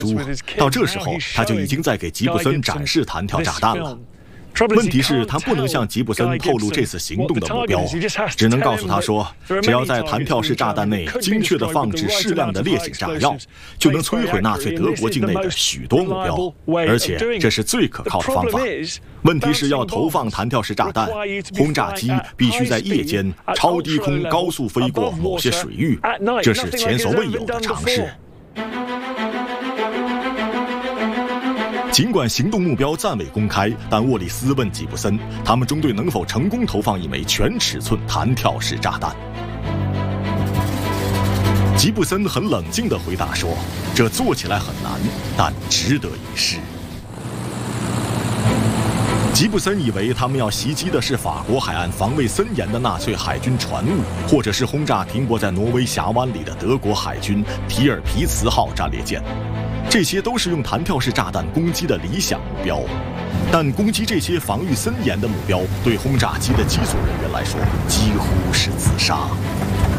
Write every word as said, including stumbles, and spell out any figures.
到这时候，他就已经在给吉布森展示弹跳炸弹了。问题是，他不能向吉布森透露这次行动的目标，只能告诉他说，只要在弹跳式炸弹内精确地放置适量的烈性炸药，就能摧毁纳粹德国境内的许多目标，而且这是最可靠的方法。问题是要投放弹跳式炸弹，轰炸机必须在夜间超低空高速飞过某些水域，这是前所未有的尝试。尽管行动目标暂未公开，但沃利斯问吉布森，他们中队能否成功投放一枚全尺寸弹跳式炸弹。吉布森很冷静地回答说：“这做起来很难，但值得一试。”吉布森以为他们要袭击的是法国海岸防卫森严的纳粹海军船坞，或者是轰炸停泊在挪威峡湾里的德国海军提尔皮茨号战列舰。这些都是用弹跳式炸弹攻击的理想目标，但攻击这些防御森严的目标，对轰炸机的机组人员来说几乎是自杀。